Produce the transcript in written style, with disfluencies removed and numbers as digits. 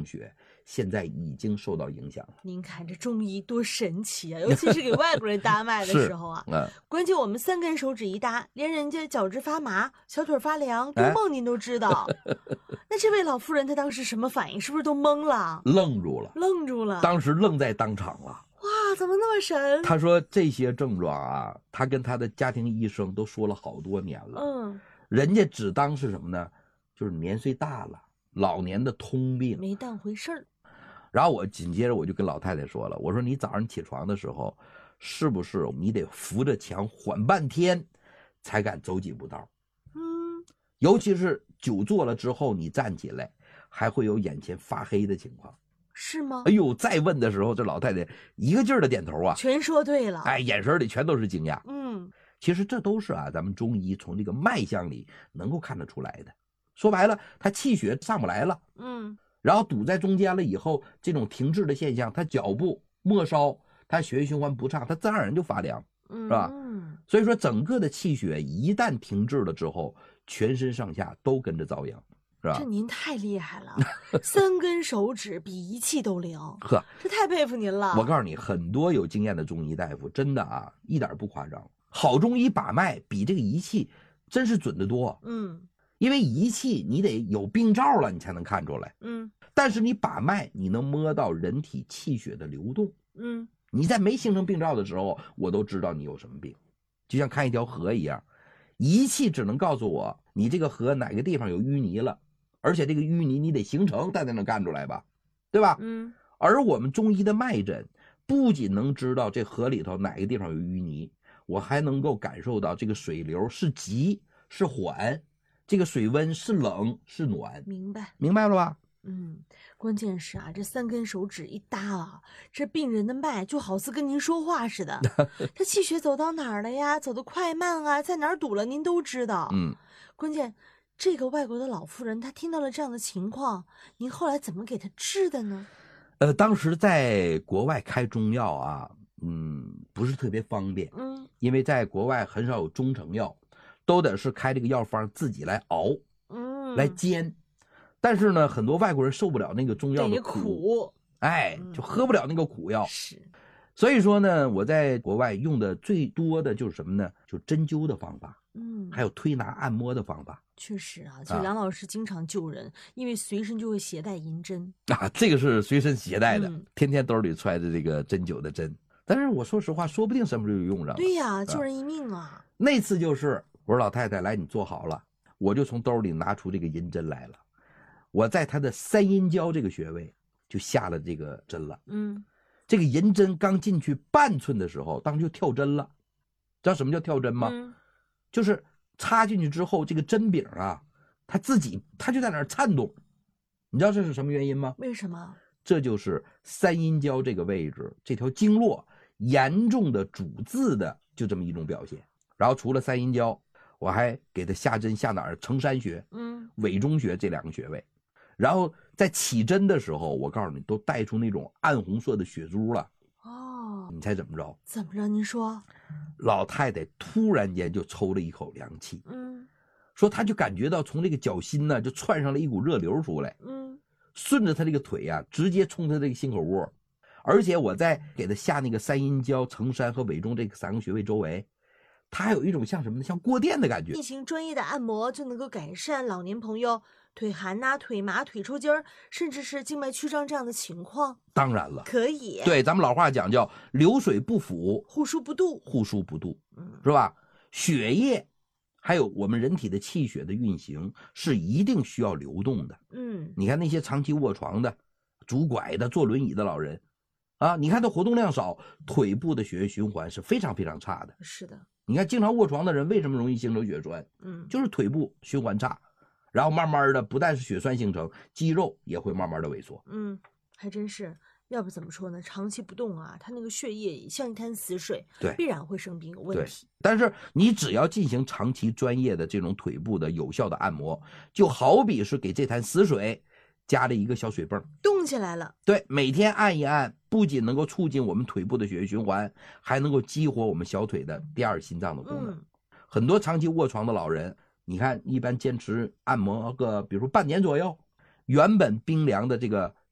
供血，现在已经受到影响了。 您看这中医多神奇啊！尤其是给外国人搭脉的时候啊，关键我们3根手指一搭，连人家脚趾发麻、小腿发凉、丢梦您都知道。那这位老妇人她当时什么反应？是不是都懵了？ 愣住了，当时愣在当场了。 哇，怎么那么神？ 他说这些症状啊，他跟他的家庭医生都说了好多年了。人家只当是什么呢？就是年岁大了，老年的通病， 没当回事儿。 然后我紧接着我就跟老太太说了，我说你早上起床的时候，是不是你得扶着墙缓半天，才敢走几步道？尤其是久坐了之后，你站起来还会有眼前发黑的情况。 是吗？ 哎呦，再问的时候，这老太太一个劲儿的点头啊， 全说对了。 哎，眼神里全都是惊讶。其实这都是啊，咱们中医从这个脉象里能够看得出来的。说白了，他气血上不来了，然后堵在中间了以后，这种停滞的现象，他脚部末梢，他血液循环不畅，他自然而然就发凉，是吧？所以说，整个的气血一旦停滞了之后，全身上下都跟着遭殃。 这您太厉害了，3根手指比仪器都灵， 呵， 这太佩服您了。 我告诉你，很多有经验的中医大夫，真的啊，一点不夸张，好中医把脉比这个仪器真是准得多。因为仪器你得有病灶了，你才能看出来。但是你把脉，你能摸到人体气血的流动。你在没形成病灶的时候，我都知道你有什么病，就像看一条河一样，仪器只能告诉我你这个河哪个地方有淤泥了。而且这个淤泥你得形成，它才能干出来吧，对吧？而我们中医的脉诊不仅能知道这河里头哪个地方有淤泥，我还能够感受到这个水流是急是缓，这个水温是冷是暖。明白了吧？ 关键是啊，这3根手指一搭啊，这病人的脉就好似跟您说话似的。他气血走到哪儿了呀？走得快慢啊，在哪儿堵了您都知道。关键这个外国的老妇人她听到了这样的情况，您后来怎么给她治的呢？ 当时在国外开中药啊，不是特别方便。因为在国外很少有中成药，都得是开这个药方自己来熬，来煎。但是呢，很多外国人受不了那个中药的苦，哎，就喝不了那个苦药。所以说呢，我在国外用的最多的就是什么呢？就针灸的方法，还有推拿按摩的方法。 确实啊，就梁老师经常救人，因为随身就会携带银针啊，这个是随身携带的，天天兜里揣着这个针灸的针。但是我说实话，说不定什么时候就用上了。 对呀，救人一命啊！ 那次就是我说老太太来，你坐好了，我就从兜里拿出这个银针来了，我在她的3阴交这个穴位就下了这个针了。这个银针刚进去半寸的时候，当时就跳针了。知道什么叫跳针吗？就是插进去之后，这个针柄啊，它就在那儿颤动。你知道这是什么原因吗？ 为什么？ 这就是3阴交这个位置，这条经络严重的阻滞的就这么一种表现。然后除了3阴交，我还给他下针下哪儿？承山穴、委中穴这2个穴位。然后在起针的时候，我告诉你，都带出那种暗红色的血珠了。你猜怎么着？ 怎么着？您说。 老太太突然间就抽了一口凉气，说她就感觉到从这个脚心呢就窜上了一股热流出来，顺着她这个腿啊直接冲她这个心口窝。而且我在给她下那个3阴交、承山和委中这3个穴位周围，它还有一种像什么呢？像过电的感觉。 进行专业的按摩就能够改善老年朋友腿寒呐、腿麻、腿抽筋儿，甚至是静脉曲张这样的情况。 当然了， 可以。 对，咱们老话讲叫流水不腐， 户枢不渡， 是吧？血液还有我们人体的气血的运行是一定需要流动的。你看那些长期卧床的、拄拐的、坐轮椅的老人啊，你看他活动量少，腿部的血液循环是非常非常差的。 是的， 你看经常卧床的人为什么容易形成血栓？就是腿部循环差，然后慢慢的不但是血栓形成，肌肉也会慢慢的萎缩。 还真是。要不怎么说呢？长期不动啊，他那个血液像一滩死水， 对， 必然会生病有问题。 但是你只要进行长期专业的这种腿部的有效的按摩，就好比是给这滩死水加了一个小水泵， 动起来了。对， 每天按一按，不仅能够促进我们腿部的血液循环，还能够激活我们小腿的第2心脏的功能。很多长期卧床的老人，你看一般坚持按摩个比如说半年左右，原本冰凉的这个